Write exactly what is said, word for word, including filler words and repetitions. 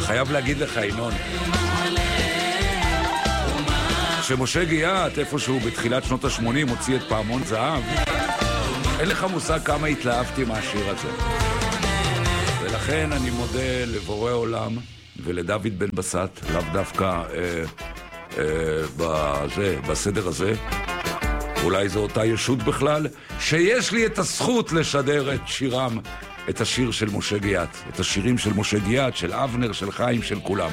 חייב להגיד לך, ינון, שמשה גיאת, איפשהו בתחילת שנות ה-שמונים, הוציא את פעמון זהב, אין לך מושג כמה התלהבתי מהשיר הזה. ולכן אני מודה לבורא עולם ולדוד בן בסט, לאו דווקא אה, אה, בזה, בסדר הזה, אולי זו אותה ישות בכלל, שיש לי את הזכות לשדר את שירם, את השיר של משה גיאת, את השירים של משה גיאת, של אבנר, של חיים, של כולם.